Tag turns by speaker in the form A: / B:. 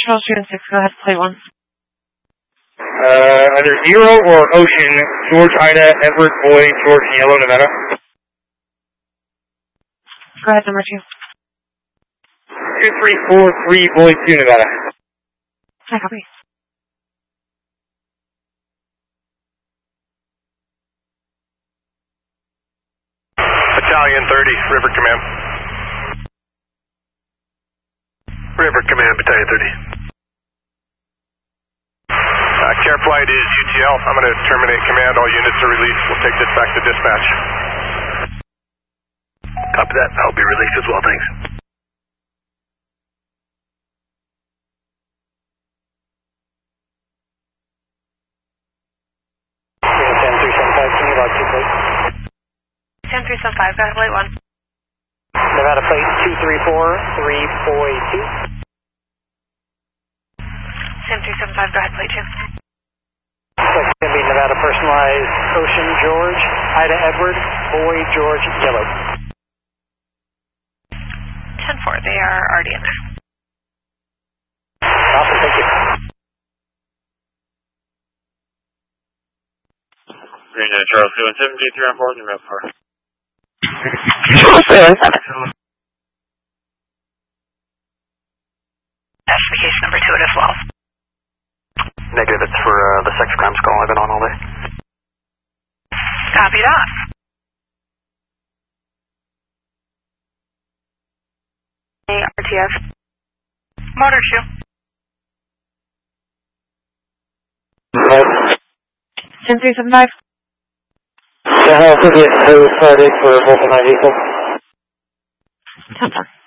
A: Charles June 6, go ahead, plate 1.
B: Under Zero or Ocean, George, Ida, Edward, Boy, George, Yellow, Nevada.
A: Go ahead, number 2.
B: 2343, Boy, 2, Nevada.
A: I copy.
C: Battalion 30, River Command. River Command, Battalion 30. Care flight is UTL. I'm going to terminate command. All units are released. We'll take this back to dispatch. Copy that. I'll be released as well. Thanks.
D: Can you log 2, please?
A: 10375, go ahead, plate 1.
D: Nevada plate 2343, Boy 2.
A: 10375, go ahead, plate 2.
D: That's going to be Nevada personalized Ocean George, Ida Edward, Boy George Yellow.
A: 10-4, they are already in there.
D: Awesome, thank you.
B: Green Charles 217, 3 on board, you're 4.
A: Specification number 2 as well.
C: Negative, it's for the sex crimes call I've been on all day.
A: Copy that. RTF. Motor shoe. 10375.
B: Channel 38 Friday for Volta 9 vehicle.
A: 10-4.